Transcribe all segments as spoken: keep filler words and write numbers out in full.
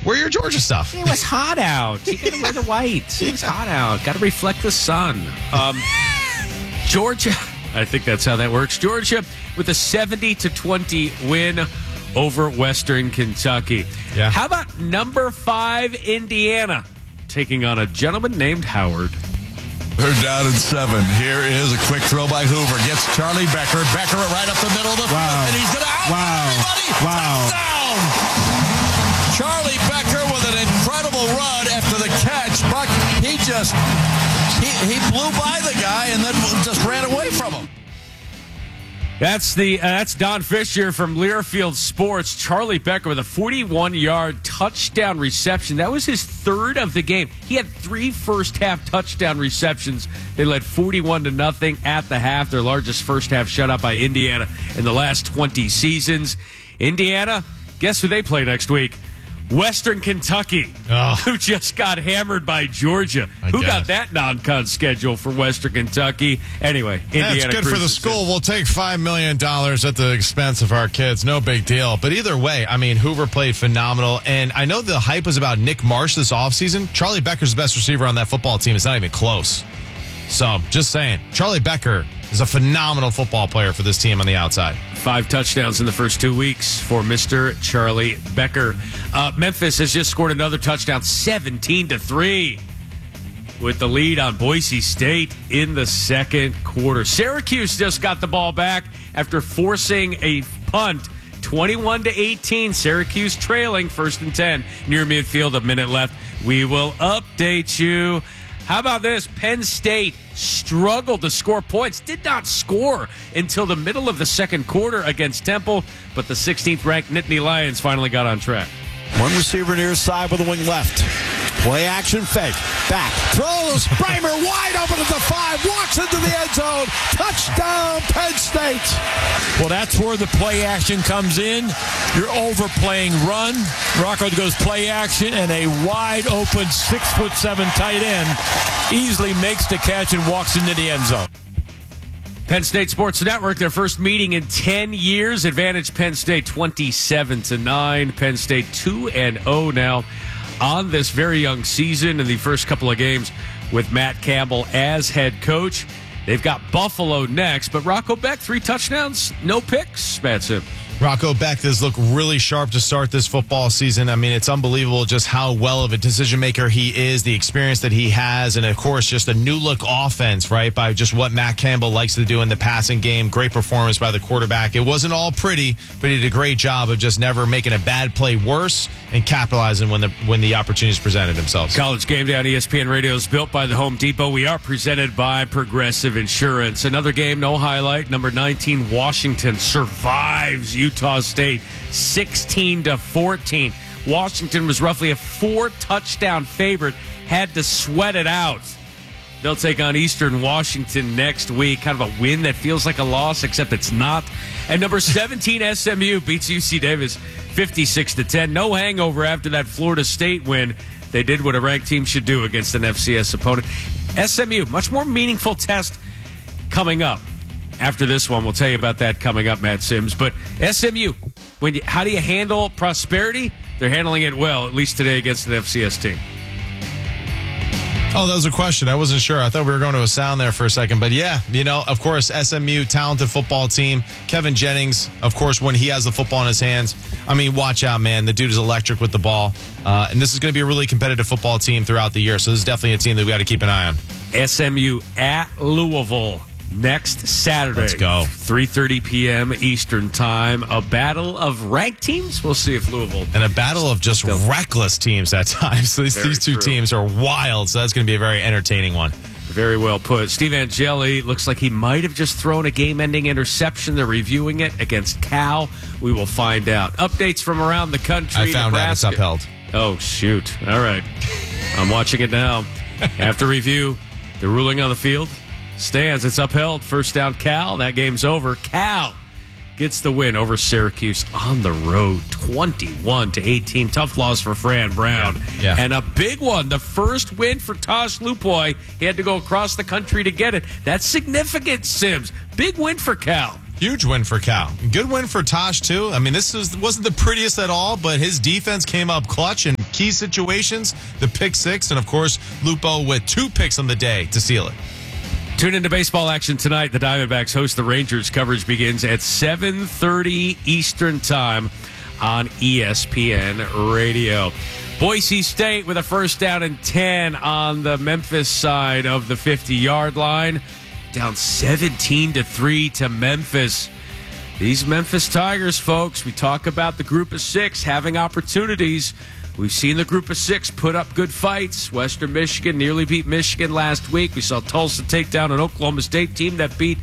Wear your Georgia stuff. It was hot out. You got to wear the white. It was hot out. Got to reflect the sun. Um, Georgia, I think that's how that works. Georgia with a seventy to twenty win over Western Kentucky. Yeah. How about number five Indiana taking on a gentleman named Howard? They're down in seven. Here is a quick throw by Hoover. Gets Charlie Becker. Becker right up the middle of the Wow. field. And he's going to out Wow. everybody. Wow. Touchdown! Charlie Becker with an incredible run after the catch. Buck, he just, he, he blew by the guy and then just ran away from him. That's the uh, that's Don Fisher from Learfield Sports. Charlie Becker with a forty-one-yard touchdown reception. That was his third of the game. He had three first-half touchdown receptions. They led forty-one to nothing at the half. Their largest first-half shutout by Indiana in the last twenty seasons. Indiana, guess who they play next week? Western Kentucky, Oh. who just got hammered by Georgia. I who guess. got that non-con schedule for Western Kentucky? Anyway, Indiana. That's good for the cruises school. in. We'll take five million dollars at the expense of our kids. No big deal. But either way, I mean, Hoover played phenomenal. And I know the hype was about Nick Marsh this offseason. Charlie Becker's the best receiver on that football team. It's not even close. So, just saying. Charlie Becker is a phenomenal football player for this team on the outside. Five touchdowns in the first two weeks for Mister Charlie Becker. Uh, Memphis has just scored another touchdown, seventeen to three, with the lead on Boise State in the second quarter. Syracuse just got the ball back after forcing a punt, twenty-one to eighteen. Syracuse trailing, first and ten, near midfield, a minute left. We will update you. How about this? Penn State struggled to score points, did not score until the middle of the second quarter against Temple, but the sixteenth-ranked Nittany Lions finally got on track. One receiver near side with a wing left. Play action fake. Back. Throws. Bramer wide open at the five. Walks into the end zone. Touchdown, Penn State. Well, that's where the play action comes in. You're overplaying run. Rocco goes play action, and a wide open six foot seven tight end easily makes the catch and walks into the end zone. Penn State Sports Network, their first meeting in ten years. Advantage Penn State twenty-seven to nine. Penn State two and oh now on this very young season in the first couple of games with Matt Campbell as head coach. They've got Buffalo next, but Rocco Beck, three touchdowns, no picks, Matt Sims. Rocco Beck does look really sharp to start this football season. I mean, it's unbelievable just how well of a decision maker he is, the experience that he has, and of course, just a new look offense, right? By just what Matt Campbell likes to do in the passing game. Great performance by the quarterback. It wasn't all pretty, but he did a great job of just never making a bad play worse and capitalizing when the when the opportunities presented themselves. College Game Day on E S P N Radio is built by the Home Depot. We are presented by Progressive Insurance. Another game, no highlight. Number nineteen, Washington survives Utah State sixteen to fourteen. Washington was roughly a four touchdown favorite, had to sweat it out. They'll take on Eastern Washington next week. Kind of a win that feels like a loss, except it's not. And number seventeen, S M U beats U C Davis fifty-six to ten. No hangover after that Florida State win. They did what a ranked team should do against an F C S opponent. S M U, much more meaningful test coming up. After this one, we'll tell you about that coming up, Matt Sims. But S M U, when you, how do you handle prosperity? They're handling it well, at least today against an F C S team. Oh, that was a question. I wasn't sure. I thought we were going to a sound there for a second. But yeah, you know, of course, S M U, talented football team. Kevin Jennings, of course, when he has the football in his hands, I mean, watch out, man. The dude is electric with the ball. Uh, and this is going to be a really competitive football team throughout the year. So this is definitely a team that we got to keep an eye on. S M U at Louisville next Saturday. Let's go. three thirty p.m. Eastern Time. A battle of ranked teams. We'll see if Louisville. And a battle of just Still. reckless teams at times. So these, Very these two true. teams are wild. So that's going to be a very entertaining one. Very well put. Steve Angeli looks like he might have just thrown a game-ending interception. They're reviewing it against Cal. We will find out. Updates from around the country. I found out it's Nebraska. upheld. Oh, shoot. All right. I'm watching it now. After review, the ruling on the field stands. It's upheld. First down, Cal. That game's over. Cal gets the win over Syracuse on the road, twenty-one to eighteen. Tough loss for Fran Brown. Yeah. And a big one. The first win for Tosh Lupoy. He had to go across the country to get it. That's significant, Sims. Big win for Cal. Huge win for Cal. Good win for Tosh, too. I mean, this was, wasn't the prettiest at all, but his defense came up clutch and key situations, the pick six, and of course, Lupo with two picks on the day to seal it. Tune into baseball action tonight. The Diamondbacks host the Rangers. Coverage begins at seven thirty Eastern Time on E S P N Radio. Boise State with a first down and ten on the Memphis side of the fifty-yard line. Down seventeen to three to Memphis. These Memphis Tigers, folks, we talk about the group of six having opportunities. We've seen the group of six put up good fights. Western Michigan nearly beat Michigan last week. We saw Tulsa take down an Oklahoma State team that beat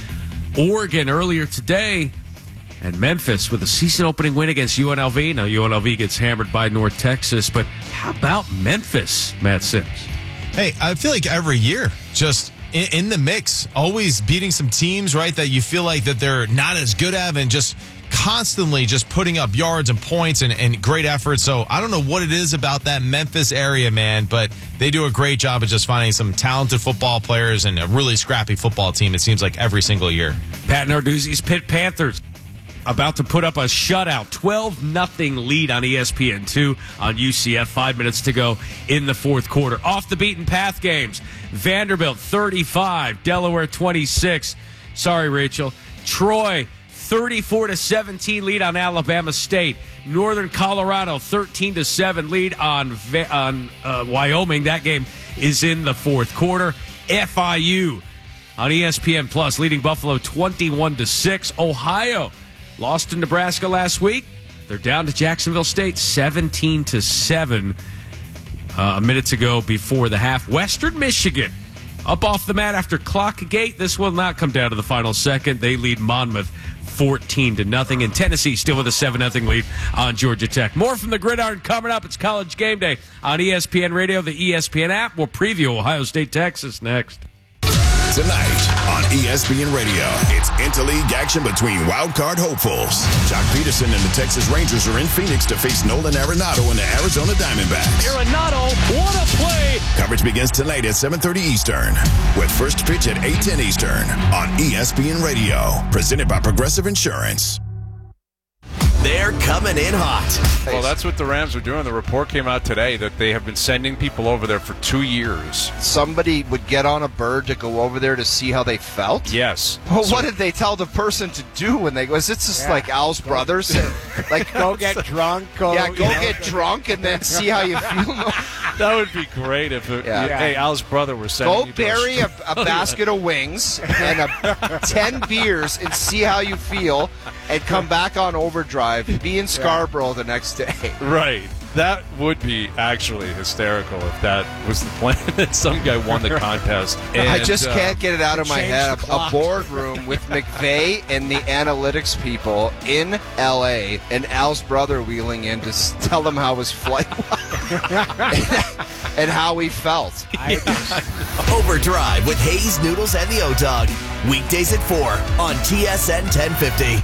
Oregon earlier today. And Memphis with a season-opening win against U N L V. Now, U N L V gets hammered by North Texas. But how about Memphis, Matt Sims? Hey, I feel like every year, just in, in the mix, always beating some teams, right, that you feel like that they're not as good at, and just constantly just putting up yards and points and, and great effort. So I don't know what it is about that Memphis area, man, but they do a great job of just finding some talented football players and a really scrappy football team, it seems like, every single year. Pat Narduzzi's Pitt Panthers about to put up a shutout, twelve nothing lead on E S P N two on U C F. Five minutes to go in the fourth quarter. Off the beaten path games. Vanderbilt thirty-five, Delaware twenty-six. Sorry, Rachel. Troy thirty-four to seventeen lead on Alabama State. Northern Colorado thirteen to seven lead on on uh, Wyoming. That game is in the fourth quarter. F I U on E S P N Plus leading Buffalo twenty-one to six. Ohio lost to Nebraska last week. They're down to Jacksonville State seventeen to seven. Uh, a minute to go before the half. Western Michigan up off the mat after clock gate. This will not come down to the final second. They lead Monmouth fourteen to nothing. And Tennessee still with a seven nothing lead on Georgia Tech. More from the gridiron coming up. It's College Game Day on E S P N Radio, the E S P N app. We'll preview Ohio State, Texas next. Tonight on E S P N Radio, it's interleague action between wildcard hopefuls. Jock Peterson and the Texas Rangers are in Phoenix to face Nolan Arenado and the Arizona Diamondbacks. Arenado, what a play! Coverage begins tonight at seven thirty Eastern, with first pitch at eight ten Eastern on E S P N Radio, presented by Progressive Insurance. They're coming in hot. Well, that's what the Rams are doing. The report came out today that they have been sending people over there for two years. Somebody would get on a bird to go over there to see how they felt? Yes. Well, So- what did they tell the person to do when they go? Is it just Yeah. like Al's brothers? like Go get drunk. Go, Yeah, go you know. get drunk and then see how you feel. That would be great if, it, Yeah. yeah. hey, Al's brother was sending Go you to a bury a, strip- a basket of wings and a, ten beers and see how you feel, and come back on overdrive. Be in Scarborough the next day. Right. That would be actually hysterical if that was the plan. That some guy won the contest. And, I just uh, can't get it out of my change head. the A clock. boardroom with McVay and the analytics people in L A and Al's brother wheeling in to s- tell them how his flight was and how he felt. Overdrive with Hayes, Noodles, and the O-Dog. Weekdays at four on T S N ten fifty.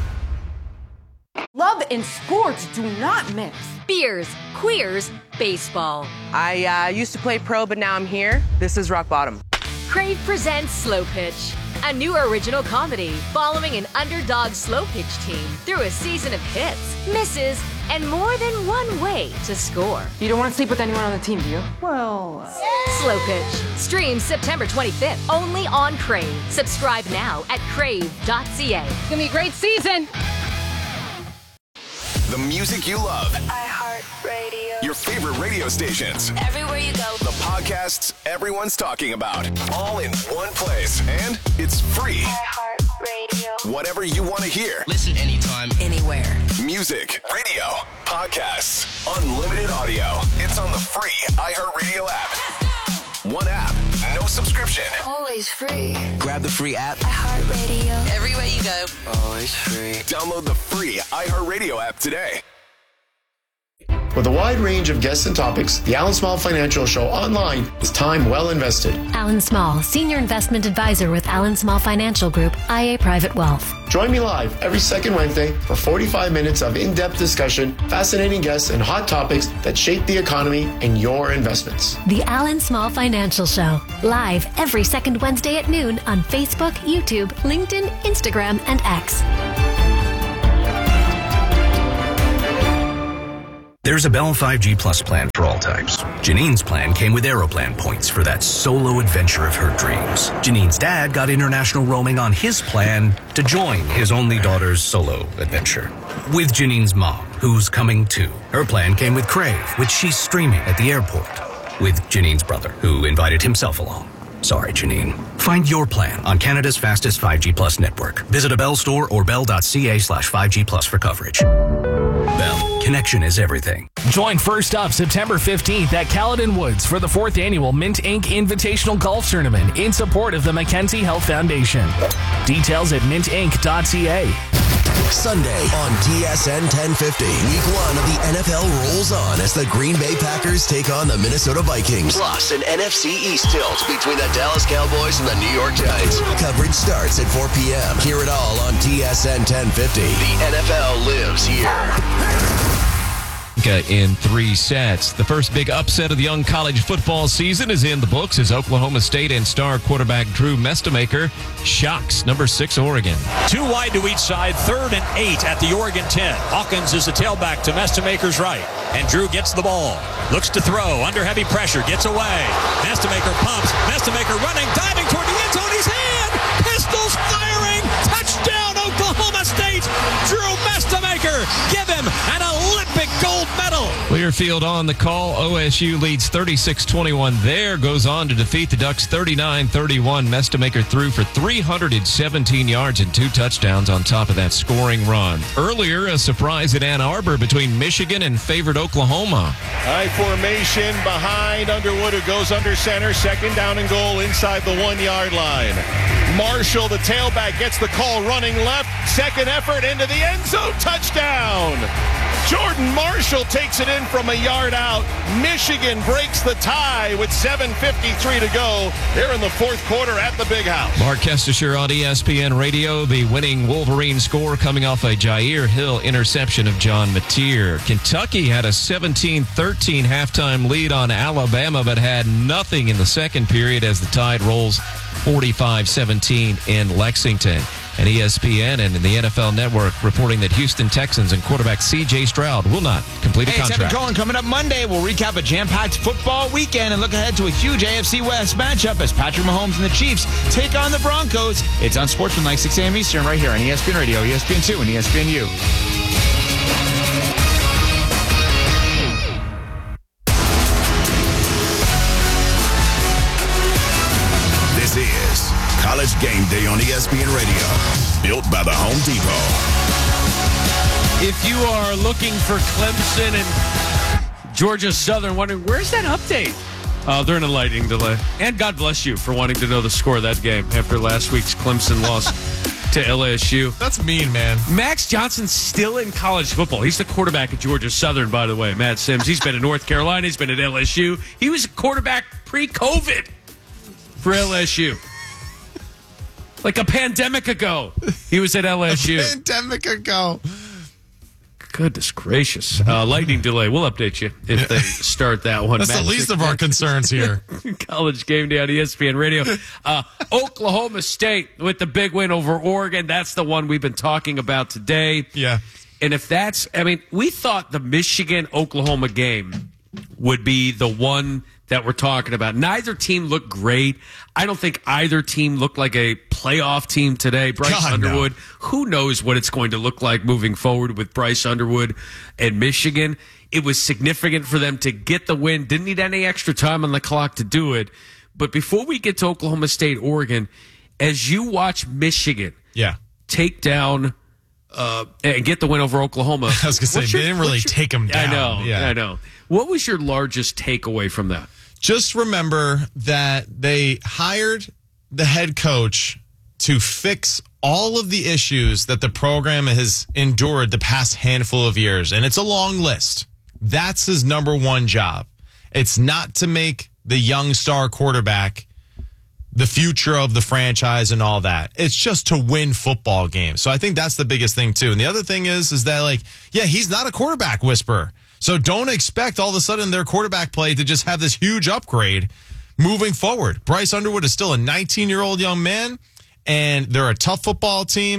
Love and sports do not mix. Beers, queers, baseball. I uh, used to play pro, but now I'm here. This is rock bottom. Crave presents Slow Pitch, a new original comedy following an underdog slow pitch team through a season of hits, misses, and more than one way to score. You don't want to sleep with anyone on the team, do you? Well, Slow Pitch streams September twenty-fifth only on Crave. Subscribe now at crave dot c a. it's gonna be a great season. The music you love, iHeartRadio. your favorite radio stations, Everywhere you go. the podcasts everyone's talking about, all in one place. And it's free. iHeartRadio. Whatever you want to hear. Listen anytime, Anywhere. Music, radio, podcasts, unlimited audio. It's on the free iHeartRadio app. One app, no subscription. Always free. grab the free app. iHeartRadio. Everywhere you go. Always free. Download the free iHeartRadio app today. With a wide range of guests and topics, the Alan Small Financial Show online is time well invested. Alan Small, Senior Investment Advisor with Alan Small Financial Group, I A Private Wealth. Join me live every second Wednesday for forty-five minutes of in-depth discussion, fascinating guests, and hot topics that shape the economy and your investments. The Alan Small Financial Show, live every second Wednesday at noon on Facebook, YouTube, LinkedIn, Instagram, and X. There's a Bell five G Plus plan for all types. Janine's plan came with Aeroplan points for that solo adventure of her dreams. Janine's dad got international roaming on his plan to join his only daughter's solo adventure. With Janine's mom, who's coming too. Her plan came with Crave, which she's streaming at the airport. With Janine's brother, who invited himself along. Sorry, Janine. Find your plan on Canada's fastest five G Plus network. Visit a Bell store or bell.ca slash 5G Plus for coverage. Bell, connection is everything. Join First Up September fifteenth at Caledon Woods for the fourth annual Mint Incorporated. Invitational Golf Tournament in support of the Mackenzie Health Foundation. Details at mint inc dot c a. Sunday on T S N ten fifty. Week one of the N F L rolls on as the Green Bay Packers take on the Minnesota Vikings. Plus, an N F C East tilt between the Dallas Cowboys and the New York Giants. Coverage starts at four p.m. Hear it all on T S N ten fifty. The N F L lives here. In three sets. The first big upset of the young college football season is in the books as Oklahoma State and star quarterback Drew Mestemaker shocks number six Oregon. Two wide to each side, third and eight at the Oregon ten. Hawkins is the tailback to Mestemaker's right. And Drew gets the ball. Looks to throw. Under heavy pressure. Gets away. Mestemaker pumps. Mestemaker running. Diving toward the end zone. He's in. Pistols firing. Touchdown Oklahoma State. Drew Mestemaker. Give him an Olympic gold medal. Learfield on the call. O S U leads thirty-six twenty-one there. Goes on to defeat the Ducks thirty-nine thirty-one. Mestemaker threw for three hundred seventeen yards and two touchdowns on top of that scoring run. Earlier, a surprise at Ann Arbor between Michigan and favored Oklahoma. High formation behind Underwood, who goes under center. Second down and goal inside the one-yard line. Marshall, the tailback, gets the call running left. Second effort into the end zone. Touchdown. Jordan Marshall takes it in from a yard out. Michigan breaks the tie with seven fifty-three to go here in the fourth quarter at the Big House. Mark Kestisher on E S P N Radio. The winning Wolverine score coming off a Jair Hill interception of John Mateer. Kentucky had a seventeen thirteen halftime lead on Alabama, but had nothing in the second period as the Tide rolls forty-five seventeen in Lexington. And E S P N and the N F L Network reporting that Houston Texans and quarterback C J Stroud will not complete a hey, contract. It's Evan Cohen coming up Monday. We'll recap a jam-packed football weekend and look ahead to a huge A F C West matchup as Patrick Mahomes and the Chiefs take on the Broncos. It's on Sportsman, six a.m. Eastern, right here on E S P N Radio, E S P N two, and E S P N U. This is College Game Day on E S P N Radio, built by the Home Depot. If you are looking for Clemson and Georgia Southern, wondering where's that update? Uh, they're in a lightning delay. And God bless you for wanting to know the score of that game after last week's Clemson loss to L S U. That's mean, man. Max Johnson's still in college football. He's the quarterback at Georgia Southern, by the way. Matt Sims. He's been at North Carolina. He's been at L S U. He was a quarterback pre-COVID for L S U. Like a pandemic ago, he was at L S U. A pandemic ago. Goodness gracious. Uh, lightning delay. We'll update you if they start that one. That's Matt, the least of our concerns here. College Game Day on E S P N Radio. Uh, Oklahoma State with the big win over Oregon. That's the one we've been talking about today. Yeah. And if that's, I mean, we thought the Michigan-Oklahoma game would be the one that we're talking about. Neither team looked great. I don't think either team looked like a playoff team today. Bryce God, Underwood, no. who knows what it's going to look like moving forward with Bryce Underwood and Michigan. It was significant for them to get the win. Didn't need any extra time on the clock to do it. But before we get to Oklahoma State, Oregon, as you watch Michigan yeah. take down uh, and get the win over Oklahoma. I was going to say, your, they didn't really your, take them down. I know, yeah. I know. What was your largest takeaway from that? Just remember that they hired the head coach to fix all of the issues that the program has endured the past handful of years. And it's a long list. That's his number one job. It's not to make the young star quarterback the future of the franchise and all that. It's just to win football games. So I think that's the biggest thing, too. And the other thing is, is that, like, yeah, he's not a quarterback whisperer. So don't expect all of a sudden their quarterback play to just have this huge upgrade moving forward. Bryce Underwood is still a nineteen-year-old young man, and they're a tough football team.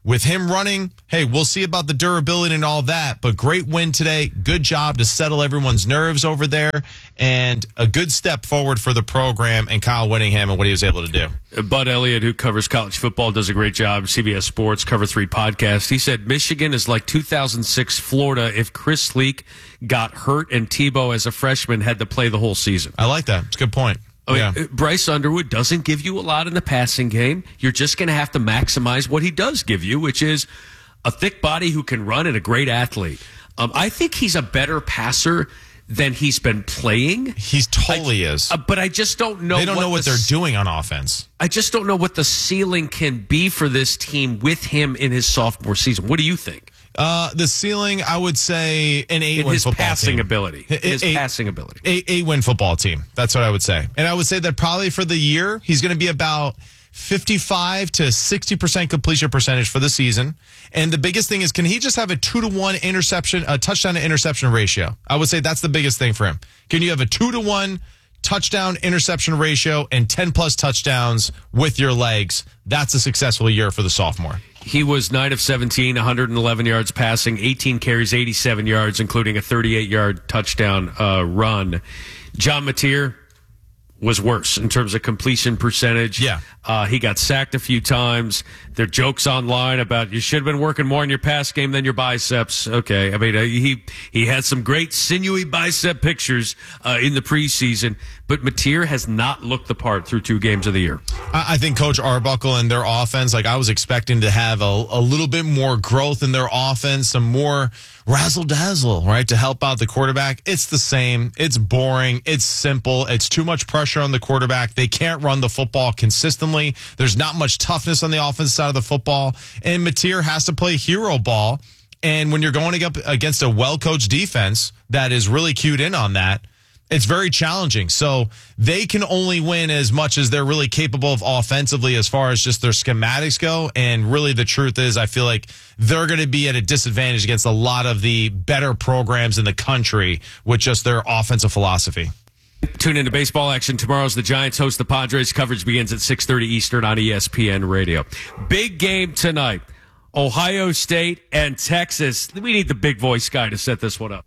with him running, hey, we'll see about the durability and all that, but great win today. Good job to settle everyone's nerves over there, and a good step forward for the program and Kyle Whittingham and what he was able to do. Bud Elliott, who covers college football, does a great job. C B S Sports Cover three podcast. He said Michigan is like two thousand six Florida if Chris Leak got hurt and Tebow as a freshman had to play the whole season. I like that. It's a good point. I mean, yeah. Bryce Underwood doesn't give you a lot in the passing game. You're just going to have to maximize what he does give you, which is a thick body who can run and a great athlete. Um, I think he's a better passer than he's been playing. He totally I, is. Uh, but I just don't know. They don't what know what the, they're doing on offense. I just don't know what the ceiling can be for this team with him in his sophomore season. What do you think? Uh, the ceiling, I would say, an eight-win his football passing team. ability. His eight, passing ability. Eight, eight-win football team. That's what I would say. And I would say that probably for the year, he's going to be about fifty-five to sixty percent completion percentage for the season. And the biggest thing is, can he just have a two to one interception, a touchdown to interception ratio? I would say that's the biggest thing for him. Can you have a two to one touchdown interception ratio and ten plus touchdowns with your legs? That's a successful year for the sophomore. He was nine of seventeen, one hundred eleven yards passing, eighteen carries, eighty-seven yards, including a thirty-eight yard touchdown uh, run. John Mateer was worse in terms of completion percentage. Yeah. Uh, he got sacked a few times. There are jokes online about you should have been working more on your pass game than your biceps. Okay. I mean, uh, he he had some great sinewy bicep pictures uh, in the preseason, but Mateer has not looked the part through two games of the year. I, I think Coach Arbuckle and their offense, like I was expecting to have a, a little bit more growth in their offense, some more razzle-dazzle, right, to help out the quarterback. It's the same. It's boring. It's simple. It's too much pressure on the quarterback. They can't run the football consistently. There's not much toughness on the offensive side of the football. And Mateer has to play hero ball. And when you're going up against a well-coached defense that is really cued in on that, it's very challenging. So they can only win as much as they're really capable of offensively as far as just their schematics go. And really the truth is I feel like they're going to be at a disadvantage against a lot of the better programs in the country with just their offensive philosophy. Tune into baseball action tomorrow as the Giants host the Padres. Coverage begins at six thirty Eastern on E S P N Radio. Big game tonight. Ohio State and Texas. We need the big voice guy to set this one up.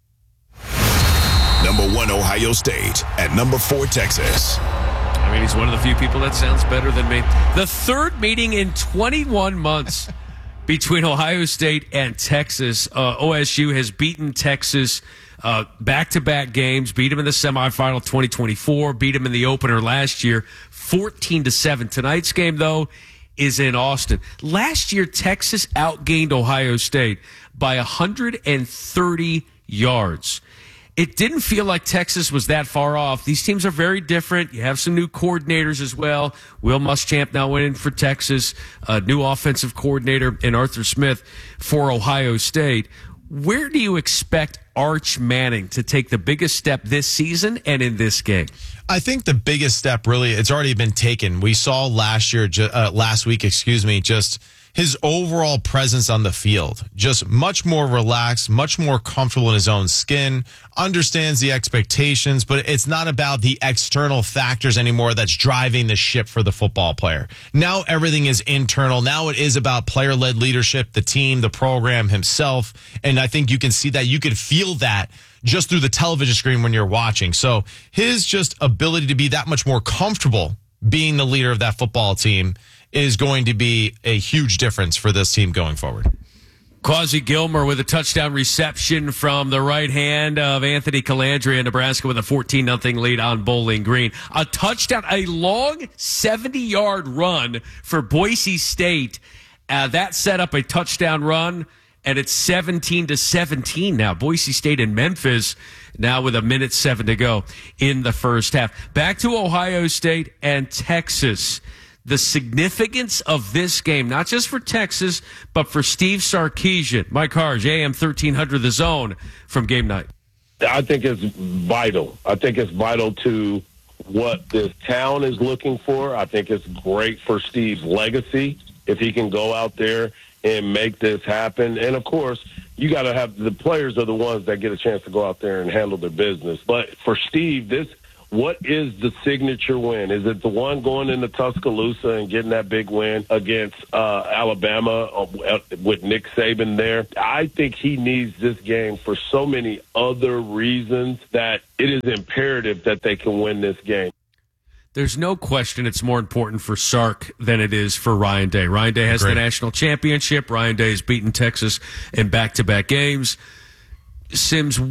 Number one, Ohio State. At number four, Texas. I mean, he's one of the few people that sounds better than me. The third meeting in twenty-one months between Ohio State and Texas. Uh, O S U has beaten Texas uh, back-to-back games, beat them in the semifinal twenty twenty-four, beat them in the opener last year, fourteen to seven. Tonight's game, though, is in Austin. Last year, Texas outgained Ohio State by one hundred thirty yards. It didn't feel like Texas was that far off. These teams are very different. You have some new coordinators as well. Will Muschamp now went in for Texas, a new offensive coordinator, and Arthur Smith for Ohio State. Where do you expect Arch Manning to take the biggest step this season and in this game? I think the biggest step, really, it's already been taken. We saw last year, uh, last week, excuse me, just his overall presence on the field, just much more relaxed, much more comfortable in his own skin, understands the expectations, but it's not about the external factors anymore that's driving the ship for the football player. Now everything is internal. Now it is about player-led leadership, the team, the program, himself. And I think you can see that. You could feel that just through the television screen when you're watching. So his just ability to be that much more comfortable being the leader of that football team is going to be a huge difference for this team going forward. Quasi Gilmer with a touchdown reception from the right hand of Anthony Calandria, Nebraska with a fourteen nothing lead on Bowling Green. A touchdown, a long seventy-yard run for Boise State. Uh, that set up a touchdown run, and it's seventeen to seventeen now. Boise State and Memphis now with a minute seven to go in the first half. Back to Ohio State and Texas. The significance of this game, not just for Texas, but for Steve Sarkisian. Mike Harge, A M thirteen hundred The Zone from game night. I think it's vital. I think it's vital to what this town is looking for. I think it's great for Steve's legacy if he can go out there and make this happen. And, of course, you got to have the players are the ones that get a chance to go out there and handle their business. But for Steve, this what is the signature win? Is it the one going into Tuscaloosa and getting that big win against uh, Alabama uh, with Nick Saban there? I think he needs this game for so many other reasons that it is imperative that they can win this game. There's no question it's more important for Sark than it is for Ryan Day. Ryan Day has Great. the national championship. Ryan Day has beaten Texas in back-to-back games. Sims,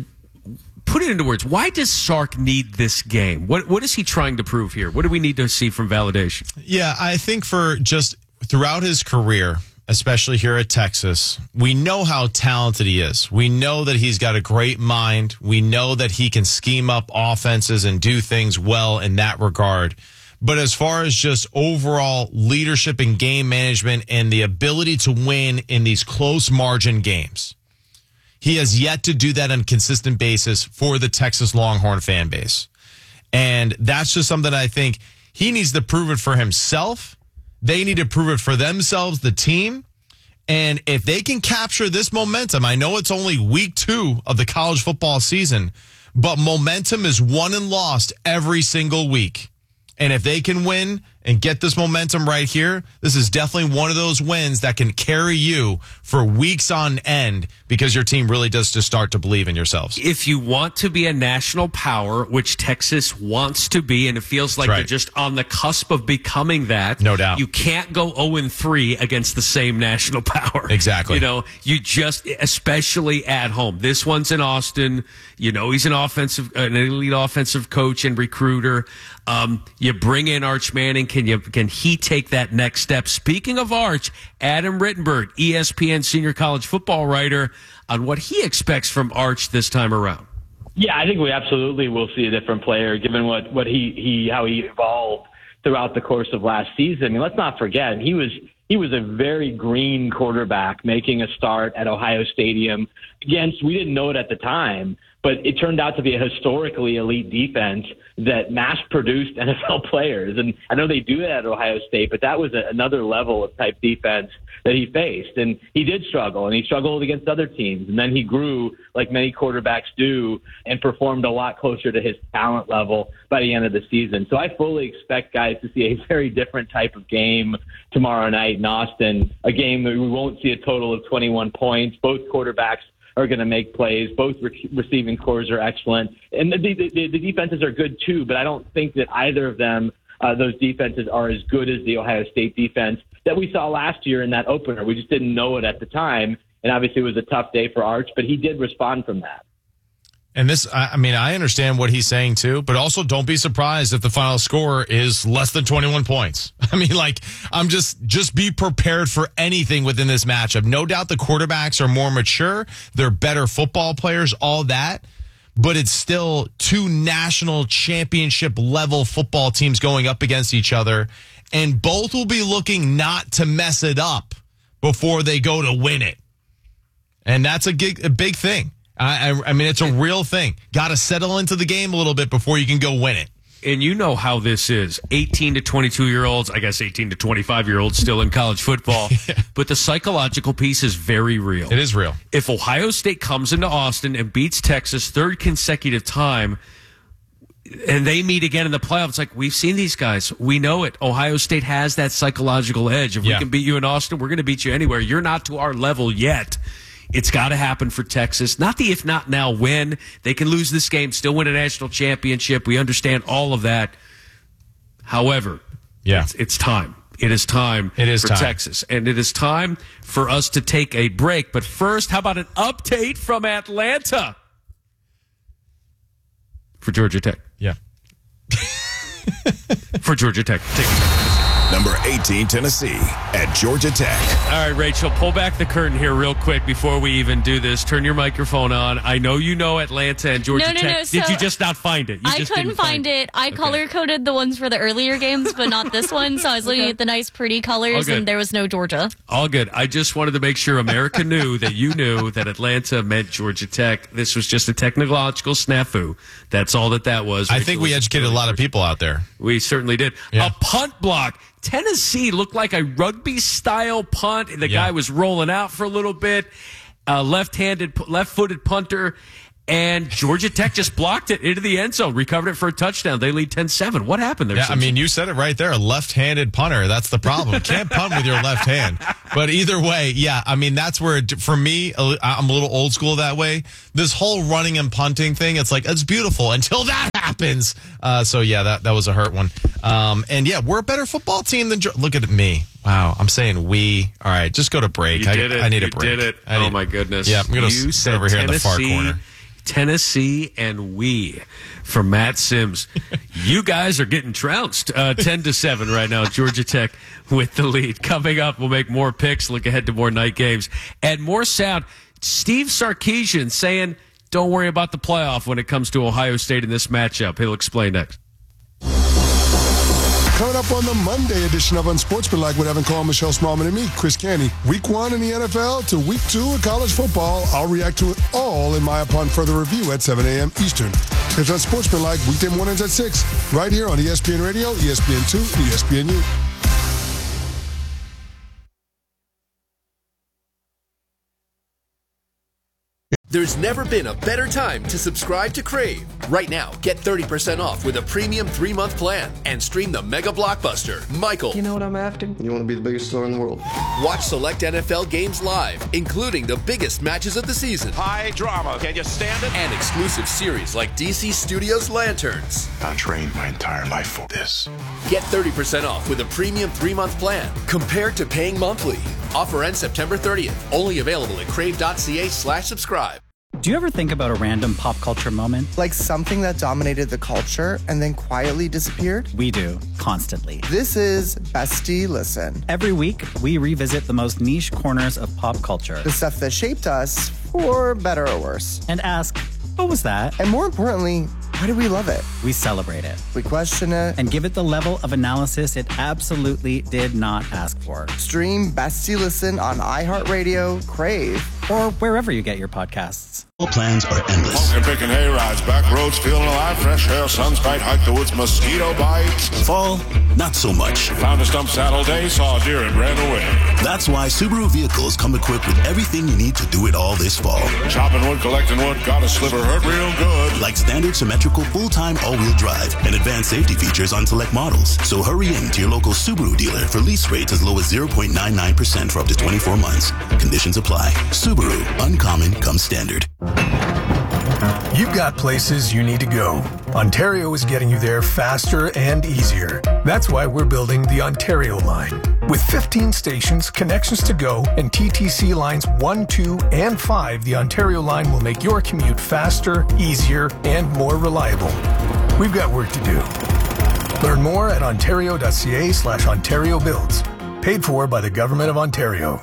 put it into words. Why does Sark need this game? What What is he trying to prove here? What do we need to see from validation? Yeah, I think for just throughout his career, especially here at Texas, we know how talented he is. We know that he's got a great mind. We know that he can scheme up offenses and do things well in that regard. But as far as just overall leadership and game management and the ability to win in these close margin games, he has yet to do that on a consistent basis for the Texas Longhorn fan base. And that's just something I think he needs to prove it for himself. They need to prove it for themselves, the team. And if they can capture this momentum, I know it's only week two of the college football season, but momentum is won and lost every single week. And if they can win and get this momentum right here, this is definitely one of those wins that can carry you for weeks on end because your team really does just start to believe in yourselves. If you want to be a national power, which Texas wants to be, and it feels like That's right. they're just on the cusp of becoming that, no doubt. You can't go oh and three against the same national power. Exactly. You know, you just, especially at home. This one's in Austin. You know, he's an offensive, an elite offensive coach and recruiter. Um, you bring in Arch Manning. Can you, can he take that next step? Speaking of Arch, Adam Rittenberg, E S P N senior college football writer, on what he expects from Arch this time around. Yeah, I think we absolutely will see a different player given what, what he, he, how he evolved throughout the course of last season. I mean, let's not forget, he was, he was a very green quarterback making a start at Ohio Stadium against, we didn't know it at the time, but it turned out to be a historically elite defense that mass-produced N F L players. And I know they do that at Ohio State, but that was a, another level of type defense that he faced. And he did struggle, and he struggled against other teams. And then he grew, like many quarterbacks do, and performed a lot closer to his talent level by the end of the season. So I fully expect guys to see a very different type of game tomorrow night in Austin, a game that we won't see a total of twenty-one points. Both quarterbacks are going to make plays. Both re- receiving cores are excellent. And the, the, the defenses are good too, but I don't think that either of them, uh, those defenses, are as good as the Ohio State defense that we saw last year in that opener. We just didn't know it at the time. And obviously it was a tough day for Arch, but he did respond from that. And this, I mean, I understand what he's saying too, but also don't be surprised if the final score is less than twenty-one points. I mean, like, I'm just, just be prepared for anything within this matchup. No doubt the quarterbacks are more mature. They're better football players, all that, but it's still two national championship level football teams going up against each other. And both will be looking not to mess it up before they go to win it. And that's a, gig, a big thing. I, I mean, it's a real thing. Got to settle into the game a little bit before you can go win it. And you know how this is. eighteen to twenty-two year olds, I guess eighteen to twenty-five year olds still in college football. Yeah. But the psychological piece is very real. It is real. If Ohio State comes into Austin and beats Texas third consecutive time, and they meet again in the playoffs, it's like, we've seen these guys. We know it. Ohio State has that psychological edge. If yeah. we can beat you in Austin, we're going to beat you anywhere. You're not to our level yet. It's got to happen for Texas. Not the if not now when. They can lose this game, still win a national championship. We understand all of that. However, yeah. it's, it's time. It is time it is for time. Texas. And it is time for us to take a break. But first, how about an update from Atlanta? For Georgia Tech. Yeah. For Georgia Tech. Take Number eighteen, Tennessee at Georgia Tech. All right, Rachel, pull back the curtain here real quick before we even do this. Turn your microphone on. I know you know Atlanta and Georgia no, no, Tech. No, so Did you just not find it? You I just couldn't find, find it. it. I okay. color-coded the ones for the earlier games, but not this one. So I was looking okay. at the nice, pretty colors, and there was no Georgia. All good. I just wanted to make sure America knew that you knew that Atlanta meant Georgia Tech. This was just a technological snafu. That's all that that was. Rachel, I think we educated a lot of people out there. We certainly did. Yeah. A punt block. Tennessee looked like a rugby-style punt. The yeah. guy was rolling out for a little bit. Uh, left-handed, left-footed punter. and Georgia Tech just blocked it into the end zone, recovered it for a touchdown. They lead ten seven. What happened there? Yeah, Simpson? I mean, you said it right there. Left-handed punter. That's the problem. Can't punt with your left hand. But either way, yeah, I mean, that's where, it, for me, I'm a little old school that way. This whole running and punting thing, it's like, it's beautiful until that happens. Uh, so, yeah, that, that was a hurt one. Um, and, yeah, we're a better football team than – look at me. Wow, I'm saying we. All right, just go to break. You I, did it. I need a you break. did it. I need, oh, my goodness. Yeah, I'm going to sit over here in the far corner. Tennessee and we from Matt Sims. You guys are getting trounced. Uh, ten to seven right now. Georgia Tech with the lead. Coming up, we'll make more picks, look ahead to more night games, and more sound. Steve Sarkisian saying, don't worry about the playoff when it comes to Ohio State in this matchup. He'll explain next. Coming up on the Monday edition of Unsportsmanlike with Evan Cole, Michelle Smallman, and me, Chris Canty. Week one in the N F L to week two of college football. I'll react to it all in my upon further review at seven a.m. Eastern. It's Unsportsmanlike, weekday mornings at six, right here on E S P N Radio, E S P N two, and E S P N U. There's never been a better time to subscribe to Crave. Right now, get thirty percent off with a premium three-month plan and stream the mega blockbuster, Michael. You know what I'm after? You want to be the biggest star in the world. Watch select N F L games live, including the biggest matches of the season. High drama. Can you stand it? And exclusive series like D C Studios Lanterns. I trained my entire life for this. Get thirty percent off with a premium three-month plan compared to paying monthly. Offer ends September thirtieth. Only available at crave.ca slash subscribe. Do you ever think about a random pop culture moment? Like something that dominated the culture and then quietly disappeared? We do, constantly. This is Bestie Listen. Every week, we revisit the most niche corners of pop culture. The stuff that shaped us, for better or worse. And ask, what was that? And more importantly, why do we love it? We celebrate it. We question it. And give it the level of analysis it absolutely did not ask for. Stream Bestie Listen on iHeartRadio, Crave, or wherever you get your podcasts. Plans are endless. Smoking, picking hay rides, back roads, feeling alive, fresh air, sunspite, hike the woods, mosquito bites. Fall, not so much. Found a stump saddle day, saw a deer and ran away. That's why Subaru vehicles come equipped with everything you need to do it all this fall. Chopping wood, collecting wood, got a sliver hurt real good. Like standard symmetrical full-time all-wheel drive and advanced safety features on select models. So hurry in to your local Subaru dealer for lease rates as low as zero point nine nine percent for up to twenty-four months. Conditions apply. Subaru, uncommon comes standard. You've got places you need to go. Ontario is getting you there faster and easier. That's why we're building the Ontario line. With fifteen stations, connections to go, and T T C lines one, two, and five, the Ontario line will make your commute faster, easier, and more reliable. We've got work to do. Learn more at ontario.ca slash Ontario Builds. Paid for by the Government of Ontario.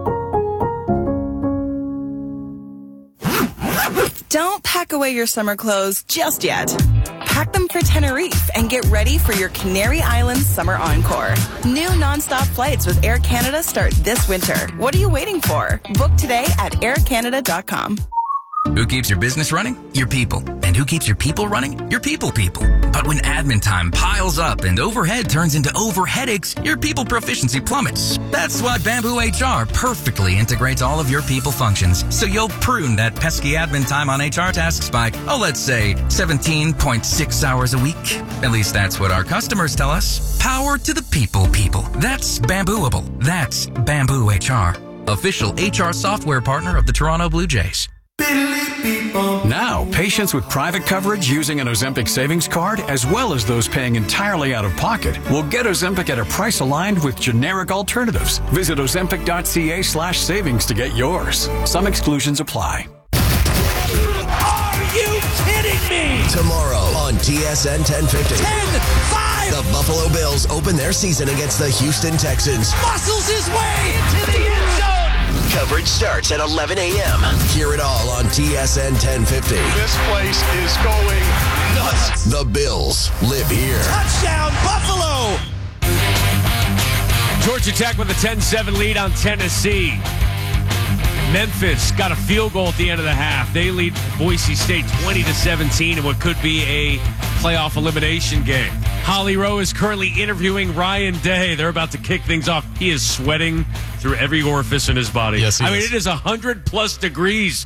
Don't pack away your summer clothes just yet. Pack them for Tenerife and get ready for your Canary Islands Summer Encore. New nonstop flights with Air Canada start this winter. What are you waiting for? Book today at air canada dot com. Who keeps your business running? Your people. And who keeps your people running? Your people people. But when admin time piles up and overhead turns into over headaches, your people proficiency plummets. That's why Bamboo H R perfectly integrates all of your people functions, so you'll prune that pesky admin time on H R tasks by, oh, let's say, seventeen point six hours a week. At least that's what our customers tell us. Power to the people people. That's Bambooable. That's Bamboo H R. Official H R software partner of the Toronto Blue Jays. Now, patients with private coverage using an Ozempic savings card, as well as those paying entirely out of pocket, will get Ozempic at a price aligned with generic alternatives. Visit ozempic.ca slash savings to get yours. Some exclusions apply. Are you kidding me? Tomorrow on T S N ten fifty. ten five! The Buffalo Bills open their season against the Houston Texans. Muscles his way into the end zone! Coverage starts at eleven a.m. Hear it all on T S N ten fifty. This place is going nuts. The Bills live here. Touchdown, Buffalo! Georgia Tech with a ten seven lead on Tennessee. Memphis got a field goal at the end of the half. They lead Boise State twenty to seventeen in what could be a playoff elimination game. Holly Rowe is currently interviewing Ryan Day. They're about to kick things off. He is sweating through every orifice in his body. Yes, he I mean, is. it is one hundred plus degrees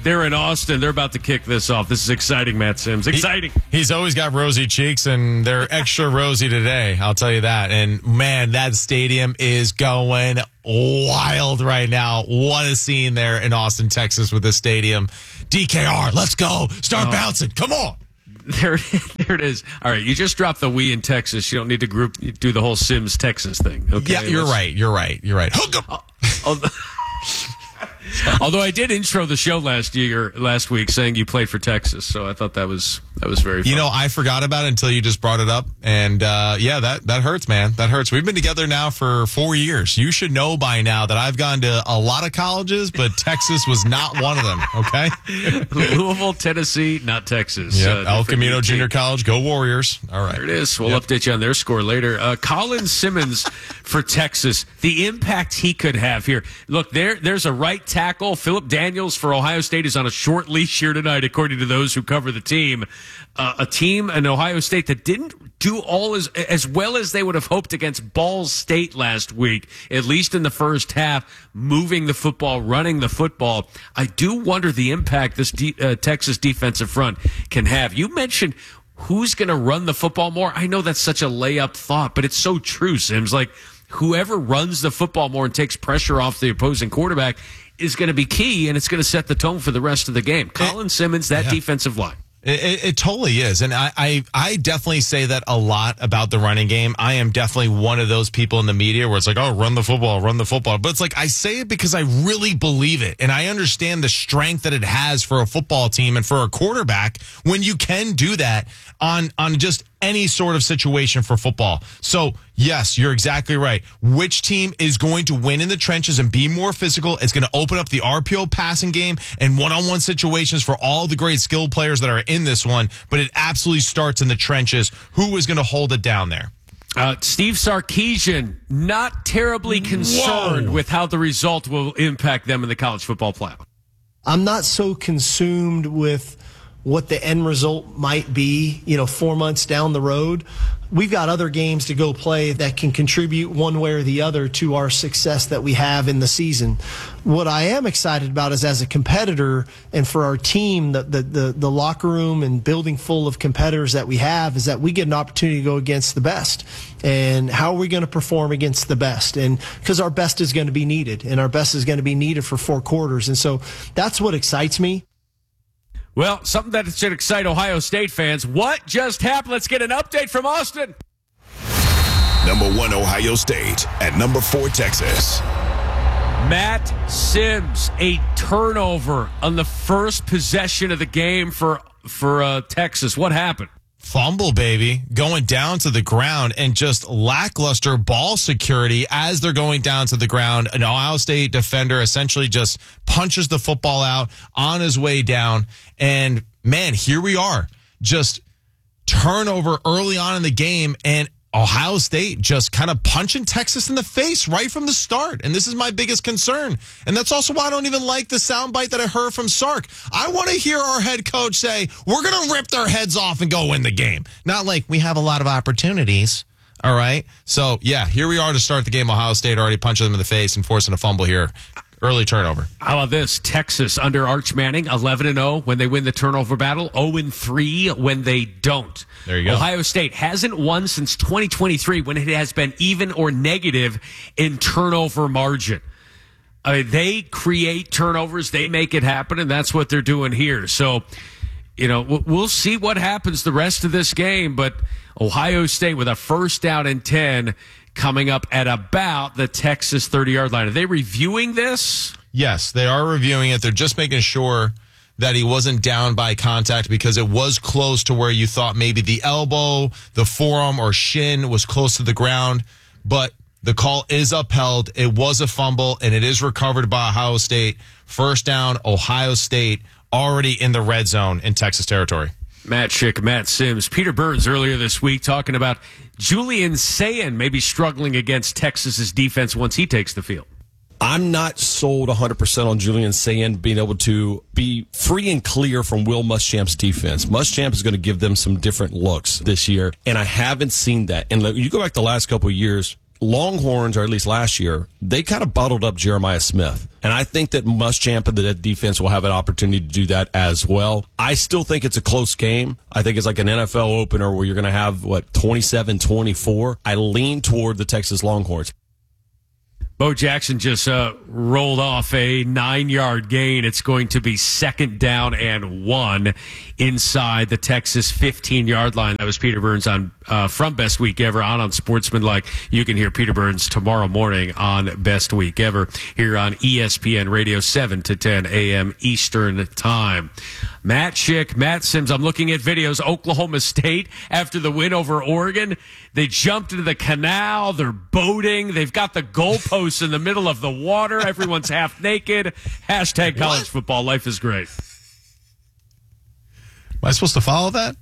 They're in Austin. They're about to kick this off. This is exciting, Matt Sims. Exciting. He, he's always got rosy cheeks, and they're extra rosy today. I'll tell you that. And, man, that stadium is going wild right now. What a scene there in Austin, Texas with this stadium. D K R, let's go. Start oh. bouncing. Come on. There, there it is. All right, you just dropped the we in Texas. You don't need to group do the whole Sims Texas thing. Okay, yeah, you're let's, right. You're right. You're right. Hook 'em. Oh, oh, Although I did intro the show last year, last week, saying you played for Texas, so I thought that was that was very fun. You know, I forgot about it until you just brought it up, and uh, yeah, that that hurts, man. That hurts. We've been together now for four years. You should know by now that I've gone to a lot of colleges, but Texas was not one of them. Okay, Louisville, Tennessee, not Texas. Yeah, uh, El Camino Junior College, go Warriors. All right, there it is. We'll yep. update you on their score later. Uh, Colin Simmons for Texas, the impact he could have here. Look, there there's a right tackle. Philip Daniels for Ohio State is on a short leash here tonight, according to those who cover the team. Uh, a team in Ohio State that didn't do all as as well as they would have hoped against Ball State last week, at least in the first half, moving the football, running the football. I do wonder the impact this de- uh, Texas defensive front can have. You mentioned who's going to run the football more. I know that's such a layup thought, but it's so true, Sims. Like, whoever runs the football more and takes pressure off the opposing quarterback is going to be key, and it's going to set the tone for the rest of the game. Colin Simmons, that yeah. defensive line. It, it, it totally is. And I, I, I definitely say that a lot about the running game. I am definitely one of those people in the media where it's like, oh, run the football, run the football. But it's like, I say it because I really believe it. And I understand the strength that it has for a football team and for a quarterback when you can do that on, on just any sort of situation for football. So, yes, you're exactly right. Which team is going to win in the trenches and be more physical? It's going to open up the R P O passing game and one-on-one situations for all the great skilled players that are in this one, but it absolutely starts in the trenches. Who is going to hold it down there? Uh, Steve Sarkisian, not terribly concerned Whoa. with how the result will impact them in the college football playoff. I'm not so consumed with what the end result might be, you know, four months down the road. We've got other games to go play that can contribute one way or the other to our success that we have in the season. What I am excited about is, as a competitor and for our team, the, the, the, the locker room and building full of competitors that we have, is that we get an opportunity to go against the best. And how are we going to perform against the best? And because our best is going to be needed, and our best is going to be needed for four quarters. And so that's what excites me. Well, something that should excite Ohio State fans. What just happened? Let's get an update from Austin. Number one, Ohio State. At number four, Texas. Matt Sims, a turnover on the first possession of the game for, for uh, Texas. What happened? Fumble, baby, going down to the ground, and just lackluster ball security as they're going down to the ground. An Ohio State defender essentially just punches the football out on his way down. And, man, here we are. Just turnover early on in the game, and Ohio State just kind of punching Texas in the face right from the start. And this is my biggest concern. And that's also why I don't even like the soundbite that I heard from Sark. I want to hear our head coach say, we're going to rip their heads off and go win the game. Not like we have a lot of opportunities. All right. So, yeah, here we are to start the game. Ohio State already punching them in the face and forcing a fumble here. Early turnover. How about this? Texas under Arch Manning, eleven and oh when they win the turnover battle, oh and three when they don't. There you go. Ohio State hasn't won since twenty twenty-three when it has been even or negative in turnover margin. I mean, they create turnovers, they make it happen, and that's what they're doing here. So, you know, we'll see what happens the rest of this game, but Ohio State with a first down and ten coming up at about the Texas thirty-yard line. Are they reviewing this? Yes, they are reviewing it. They're just making sure that he wasn't down by contact, because it was close to where you thought maybe the elbow, the forearm, or shin was close to the ground. But the call is upheld. It was a fumble, and it is recovered by Ohio State. First down, Ohio State already in the red zone in Texas territory. Matt Schick, Matt Sims. Peter Burns earlier this week talking about Julian Sayin maybe struggling against Texas's defense once he takes the field. I'm not sold one hundred percent on Julian Sayin being able to be free and clear from Will Muschamp's defense. Muschamp is going to give them some different looks this year, and I haven't seen that. And you go back the last couple of years, Longhorns, or at least last year, they kind of bottled up Jeremiah Smith. And I think that Muschamp and the defense will have an opportunity to do that as well. I still think it's a close game. I think it's like an N F L opener where you're going to have, what, twenty-seven twenty-four. I lean toward the Texas Longhorns. Bo Jackson just uh, rolled off a nine-yard gain. It's going to be second down and one inside the Texas fifteen-yard line. That was Peter Burns on uh, from Best Week Ever on on Sportsmanlike. You can hear Peter Burns tomorrow morning on Best Week Ever here on E S P N Radio, seven to ten a.m. Eastern Time. Matt Schick, Matt Sims, I'm looking at videos. Oklahoma State, after the win over Oregon, they jumped into the canal. They're boating. They've got the goalposts in the middle of the water. Everyone's half naked. Hashtag college what? football. Life is great. Am I supposed to follow that?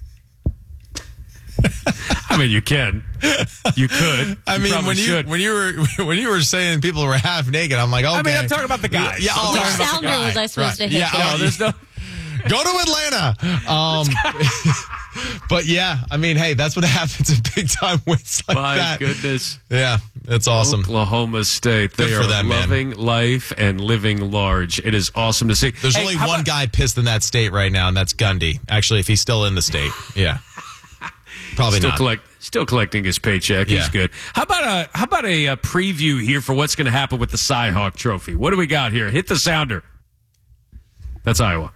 I mean, you can. You could. I you mean, when you should. when you were when you were saying people were half naked, I'm like, okay. I mean, I'm talking about the guys. Yeah, oh, which sounder was I supposed right. to hit? Yeah, no, there's no. Go to Atlanta. Um, but yeah, I mean, hey, that's what happens in big time wins like My that. My goodness. Yeah, that's awesome. Oklahoma State. They Good are for them, loving man. life and living large. It is awesome to see. There's hey, only one about- guy pissed in that state right now, and that's Gundy. Actually, if he's still in the state. Yeah. Probably still not. Collect, still collecting his paycheck. Yeah. He's good. How about a how about a, a preview here for what's going to happen with the Cy-Hawk Trophy? What do we got here? Hit the sounder. That's Iowa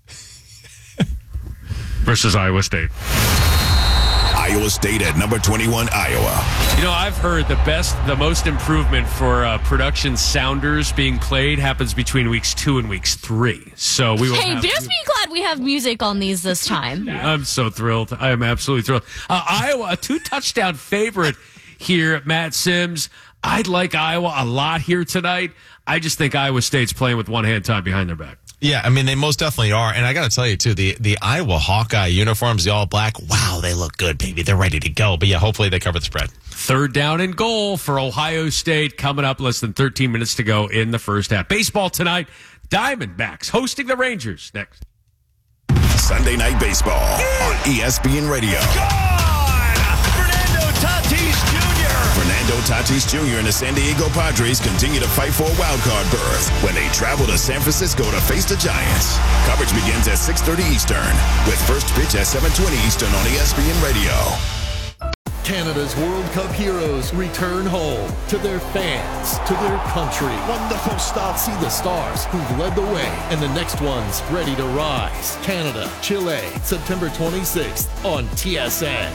versus Iowa State. Iowa State at number twenty-one, Iowa. You know, I've heard the best, the most improvement for uh, production sounders being played happens between weeks two and weeks three. So we will. Hey, have just be glad we have music on these this time. I'm so thrilled. I am absolutely thrilled. Uh, Iowa, a two touchdown favorite here, Matt Sims. I'd like Iowa a lot here tonight. I just think Iowa State's playing with one hand tied behind their back. Yeah, I mean, they most definitely are. And I got to tell you, too, the, the Iowa Hawkeye uniforms, the all black, wow, they look good, baby. They're ready to go. But yeah, hopefully they cover the spread. Third down and goal for Ohio State coming up less than thirteen minutes to go in the first half. Baseball tonight, Diamondbacks hosting the Rangers next. Sunday Night Baseball on E S P N Radio. Fernando Tatis Junior Fernando Tatis Junior and the San Diego Padres continue to fight for a wild card berth when they travel to San Francisco to face the Giants. Coverage begins at six thirty Eastern with first pitch at seven twenty Eastern on E S P N Radio. Canada's World Cup heroes return home to their fans, to their country. Wonderful start. See the stars who've led the way and the next ones ready to rise. Canada, Chile, September twenty-sixth on T S N.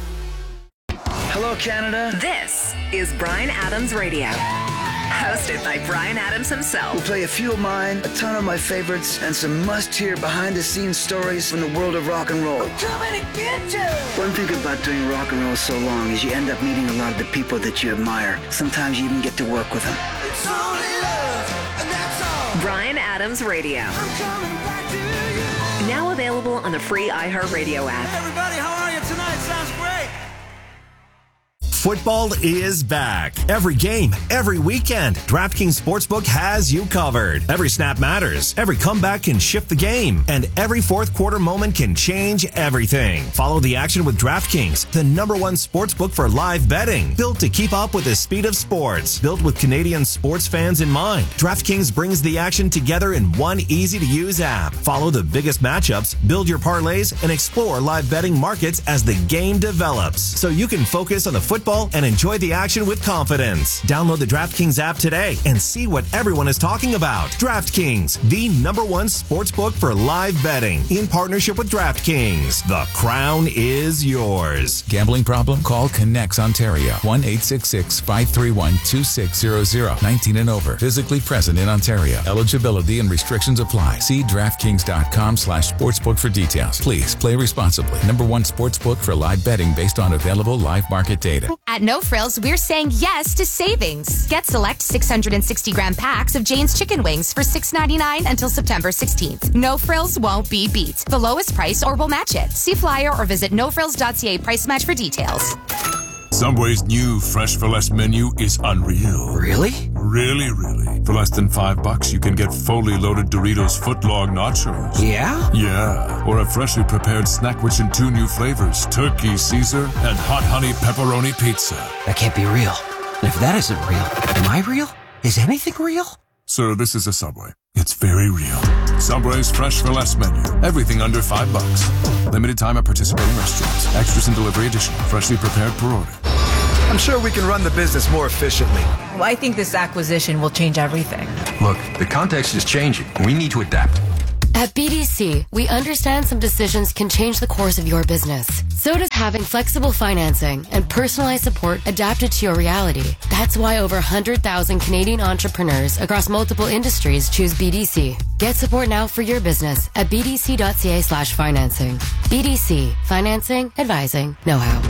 Hello, Canada. This is Bryan Adams Radio, hosted by Bryan Adams himself. We'll play a few of mine, a ton of my favorites, and some must-hear behind-the-scenes stories from the world of rock and roll. I'm coming to get you! One thing about doing rock and roll so long is you end up meeting a lot of the people that you admire. Sometimes you even get to work with them. It's only love, and that's all. Bryan Adams Radio. I'm coming back to you. Now available on the free iHeartRadio app. Hey everybody, how are you tonight? Sounds great. Football is back. Every game, every weekend, DraftKings Sportsbook has you covered. Every snap matters. Every comeback can shift the game. And every fourth quarter moment can change everything. Follow the action with DraftKings, the number one sportsbook for live betting. Built to keep up with the speed of sports. Built with Canadian sports fans in mind. DraftKings brings the action together in one easy-to-use app. Follow the biggest matchups, build your parlays, and explore live betting markets as the game develops. So you can focus on the football and enjoy the action with confidence. Download the DraftKings app today and see what everyone is talking about. DraftKings, the number one sportsbook for live betting. In partnership with DraftKings, the crown is yours. Gambling problem? Call Connects Ontario. one eight six six, five three one, two six zero zero. nineteen and over. Physically present in Ontario. Eligibility and restrictions apply. See DraftKings.com slash sportsbook for details. Please play responsibly. Number one sportsbook for live betting based on available live market data. At No Frills, we're saying yes to savings. Get select six hundred sixty gram packs of Jane's chicken wings for six ninety-nine until September sixteenth. No Frills won't be beat. The lowest price or we'll match it. See flyer or visit no frills dot c a price match for details. Subway's new Fresh for Less menu is unreal. Really? Really, really. For less than five bucks, you can get fully loaded Doritos footlong nachos. Yeah? Yeah. Or a freshly prepared snack rich in two new flavors, Turkey Caesar and Hot Honey Pepperoni Pizza. That can't be real. And if that isn't real, am I real? Is anything real? Sir, this is a Subway. It's very real. Subway's Fresh for Less menu. Everything under five bucks. Limited time at participating restaurants. Extras and delivery additional. Freshly prepared per order. I'm sure we can run the business more efficiently. Well, I think this acquisition will change everything. Look, the context is changing. We need to adapt. At B D C, we understand some decisions can change the course of your business. So does having flexible financing and personalized support adapted to your reality. That's why over one hundred thousand Canadian entrepreneurs across multiple industries choose B D C. Get support now for your business at bdc.ca slash financing. B D C. Financing, advising, know-how.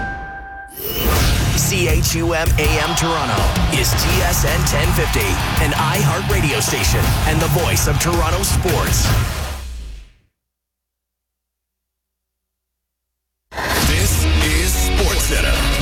C H U M A M Toronto is T S N ten fifty, an iHeart radio station and the voice of Toronto sports. This is SportsCenter.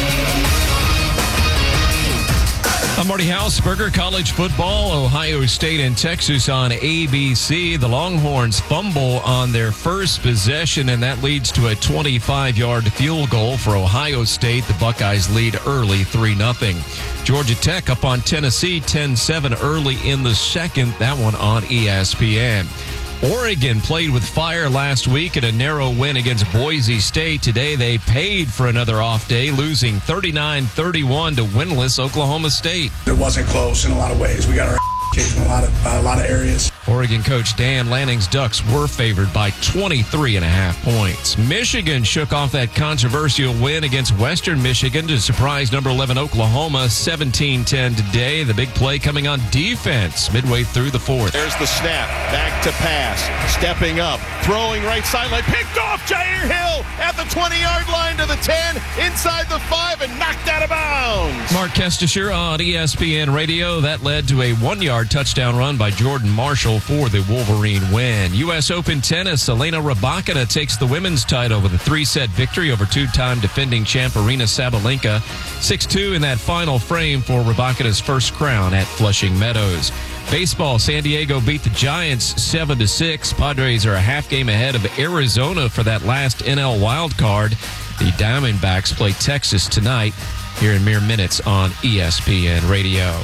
I'm Marty Hausberger. College football, Ohio State and Texas on A B C. The Longhorns fumble on their first possession, and that leads to a twenty-five-yard field goal for Ohio State. The Buckeyes lead early three nothing. Georgia Tech up on Tennessee ten seven early in the second. That one on E S P N. Oregon played with fire last week in a narrow win against Boise State. Today they paid for another off day, losing thirty-nine thirty-one to winless Oklahoma State. It wasn't close in a lot of ways. We got our kicked in a lot of uh, a lot of areas. Oregon coach Dan Lanning's Ducks were favored by twenty-three and a half points. Michigan shook off that controversial win against Western Michigan to surprise number eleven Oklahoma seventeen ten today. The big play coming on defense midway through the fourth. There's the snap, back to pass, stepping up, throwing right sideline, picked off Jair Hill at the twenty-yard line to the ten, inside the five, and knocked out of bounds. Mark Kestisher on E S P N Radio. That led to a one-yard touchdown run by Jordan Marshall for the Wolverine win. U S Open tennis, Elena Rybakina takes the women's title with a three-set victory over two-time defending champ Aryna Sabalenka. six two in that final frame for Rybakina's first crown at Flushing Meadows. Baseball, San Diego beat the Giants seven to six. Padres are a half game ahead of Arizona for that last N L wild card. The Diamondbacks play Texas tonight here in mere minutes on E S P N Radio.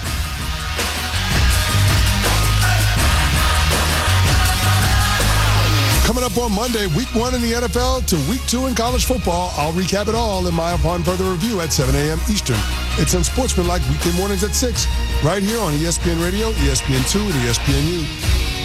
Coming up on Monday, week one in the N F L to week two in college football. I'll recap it all in my Upon Further Review at seven a.m. Eastern. It's Unsportsmanlike weekday mornings at six, right here on E S P N Radio, E S P N two, and E S P N U.